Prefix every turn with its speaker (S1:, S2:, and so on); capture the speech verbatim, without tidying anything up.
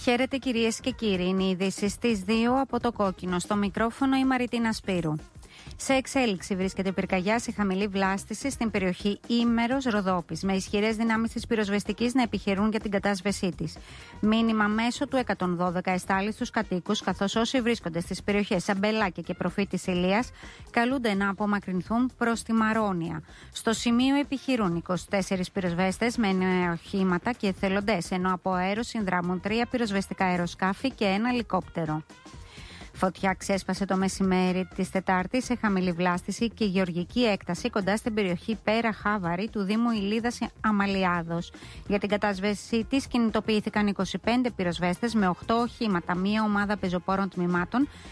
S1: Χαίρετε κυρίες και κύριοι, είναι οι ειδήσεις στις δύο από το Κόκκινο. Στο μικρόφωνο η Μαριτίνα Σπύρου. Σε εξέλιξη βρίσκεται πυρκαγιά σε χαμηλή βλάστηση στην περιοχή Ήμερος Ροδόπης, με ισχυρές δυνάμεις της πυροσβεστικής να επιχειρούν για την κατάσβεσή της. Μήνυμα μέσω του εκατόν δώδεκα εστάλει στους κατοίκους, καθώς όσοι βρίσκονται στις περιοχές Αμπελάκια και Προφήτης Ηλίας καλούνται να απομακρυνθούν προς τη Μαρόνια. Στο σημείο επιχειρούν είκοσι τέσσερις πυροσβέστες με νέα οχήματα και εθελοντές, ενώ από αέρος συνδράμουν τρία πυροσβεστικά αεροσκάφη και ένα ελικόπτερο. Φωτιά ξέσπασε το μεσημέρι της Τετάρτης σε χαμηλή βλάστηση και γεωργική έκταση κοντά στην περιοχή Πέρα Χάβαρη του Δήμου Ηλίδας Αμαλιάδος. Για την κατάσβεσή της κινητοποιήθηκαν είκοσι πέντε πυροσβέστες με οκτώ οχήματα, μία ομάδα πεζοπόρων τμήματων